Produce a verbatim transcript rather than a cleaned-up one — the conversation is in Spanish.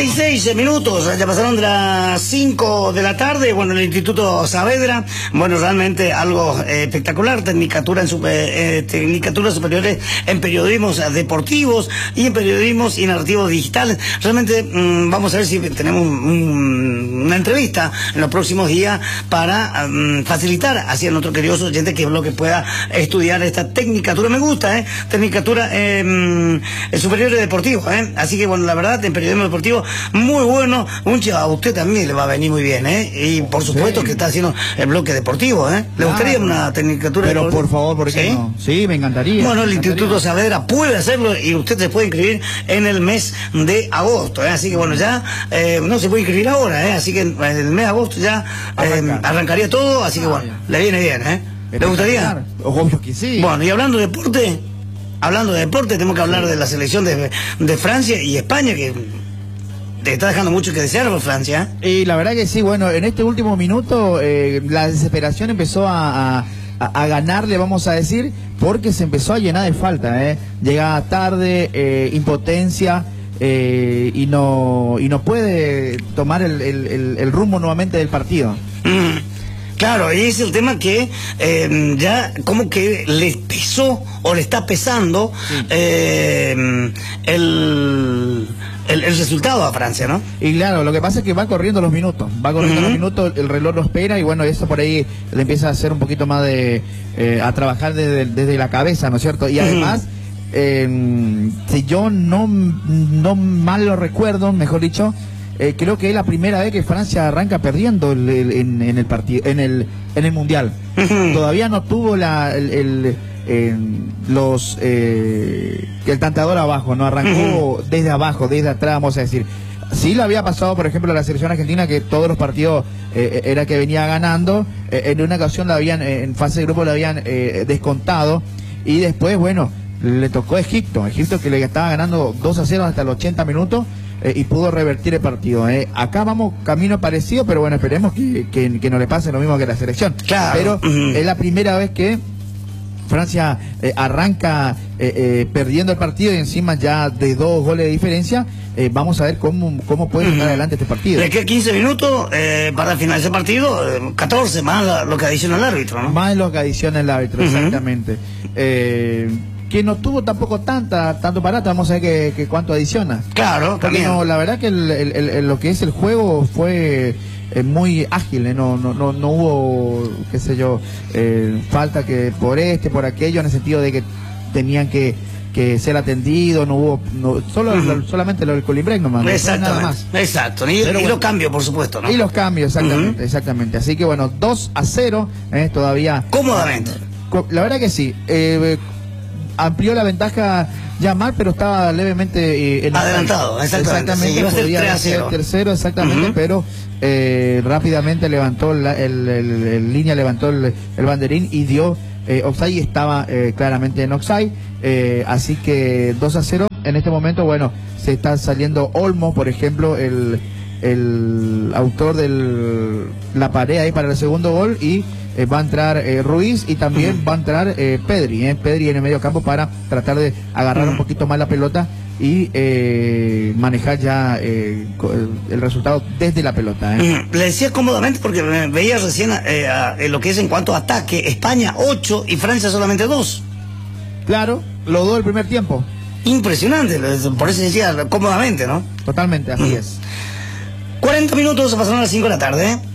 y seis minutos, ya pasaron de las cinco de la tarde. Bueno, el Instituto Saavedra, bueno, realmente algo eh, espectacular, tecnicatura en super, eh, tecnicaturas superiores en periodismos deportivos y en periodismos y narrativos digitales. Realmente mmm, vamos a ver si tenemos un, una entrevista en los próximos días para um, facilitar hacia nuestros queridos oyentes que es lo que pueda estudiar esta tecnicatura. Me gusta, ¿eh? Tecnicatura eh, superiores deportivos, ¿eh? Así que bueno, la verdad, en periodismo deportivo, muy bueno. Un chico, a usted también le va a venir muy bien, ¿eh? Y por supuesto sí, que está haciendo el bloque deportivo, ¿eh? ¿Le claro. gustaría una tecnicatura? Pero por favor, ¿por qué ¿Sí? no? Sí, me encantaría. Bueno, el me Instituto encantaría. Saavedra puede hacerlo y usted se puede inscribir en el mes de agosto, ¿eh? Así que bueno, ya eh, no se puede inscribir ahora, ¿eh? Así que en el mes de agosto ya eh, arrancaría todo, así que bueno, ah, le viene bien, ¿eh? ¿Le gustaría? Obvio que sí. Bueno, y hablando de deporte, hablando de deporte, tenemos que hablar de la selección de, de Francia y España, que te está dejando mucho que desear por Francia. Y la verdad que sí, bueno, en este último minuto eh, la desesperación empezó a, a, a ganarle, vamos a decir, porque se empezó a llenar de falta, ¿eh? Llegaba tarde, eh, impotencia, eh, y no y no puede tomar el, el, el, el rumbo nuevamente del partido. Mm. Claro, y es el tema que eh, ya como que le pesó o le está pesando sí. eh, el, el, el resultado a Francia, ¿no? Y claro, lo que pasa es que va corriendo los minutos, va corriendo uh-huh. los minutos, el reloj lo espera y bueno, eso por ahí le empieza a hacer un poquito más de, eh, a trabajar desde, desde la cabeza, ¿no es cierto? Y además, uh-huh. eh, si yo no, no mal lo recuerdo, mejor dicho, Eh, creo que es la primera vez que Francia arranca perdiendo el, el, en, en el partido, en el en el mundial. Todavía no tuvo la el, el eh, los eh, el tentador abajo, no arrancó desde abajo, desde atrás, vamos a decir. Sí lo había pasado, por ejemplo, a la selección argentina, que todos los partidos eh, era que venía ganando. Eh, en una ocasión la habían eh, en fase de grupo la habían eh, descontado y después, bueno, le tocó a Egipto, Egipto que le estaba ganando dos a cero hasta los ochenta minutos. Eh, y pudo revertir el partido. Eh. Acá vamos camino parecido, pero bueno, esperemos que, que, que no le pase lo mismo que la selección. Claro. Pero uh-huh. es la primera vez que Francia eh, arranca eh, eh, perdiendo el partido y encima ya de dos goles de diferencia. Eh, vamos a ver cómo, cómo puede llegar uh-huh. adelante este partido. De que quince minutos eh, para finalizar el partido, eh, catorce más la, lo que adiciona el árbitro, ¿no? Más lo que adiciona el árbitro, uh-huh. exactamente. Eh, que no tuvo tampoco tanta tanto parata, vamos a ver que, que cuánto adiciona. Claro, porque no, la verdad que el, el, el, lo que es el juego fue eh, muy ágil, ¿eh? no, no, no, no hubo, qué sé yo, eh, falta que por este, por aquello, en el sentido de que tenían que, que ser atendidos, no hubo, no, solo uh-huh. lo, solamente lo del Colimbrec nomás. Exactamente, nada más. Exacto, y, y bueno, los cambios, por supuesto, ¿no? Y los cambios, exactamente, uh-huh. exactamente. Así que bueno, dos a cero, ¿eh? Todavía. Cómodamente. La verdad que sí. Eh, amplió la ventaja ya mal, pero estaba levemente eh, en adelantado, exactamente, exactamente sí, podía ser tercero, exactamente, uh-huh. pero eh, rápidamente levantó la, el, el, el línea, levantó el, el banderín y dio eh, offside y estaba eh, claramente en offside, eh, así que dos a cero en este momento. Bueno, se está saliendo Olmo, por ejemplo, el el autor de la pared ahí para el segundo gol, y eh, va a entrar eh, Ruiz y también uh-huh. va a entrar eh, Pedri, eh, Pedri en el medio campo para tratar de agarrar uh-huh. un poquito más la pelota y eh, manejar ya eh, el, el resultado desde la pelota. Eh. Le decía cómodamente porque veía recién eh, a, lo que es en cuanto a ataque, España ocho y Francia solamente dos. Claro, los dos del primer tiempo. Impresionante, por eso decía cómodamente, ¿no? Totalmente, así uh-huh. es. cuarenta minutos, pasaron a las cinco de la tarde.